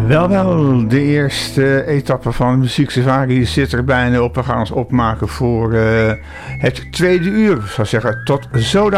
Wel, de eerste etappe van Muziek Safari zit er bijna op. We gaan ons opmaken voor het tweede uur. Ik zou zeggen, tot zo.